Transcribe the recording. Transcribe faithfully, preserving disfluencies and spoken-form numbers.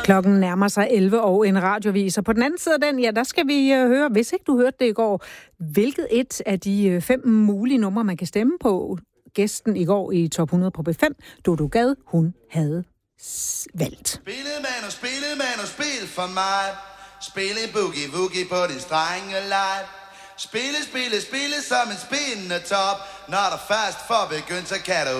Klokken nærmer sig elleve og en radiovis, og på den anden side af den, ja, der skal vi uh, høre, hvis ikke du hørte det i går, hvilket et af de uh, fem mulige numre, man kan stemme på. Gæsten i går i Top hundrede på B fem, Dodo Gad, hun havde s- valgt. Spillet man og spillet man og spil for mig. Spille boogie woogie på din strenge leg. Spille, spille, spille som en spindende top. Når der først får begyndt, så kan du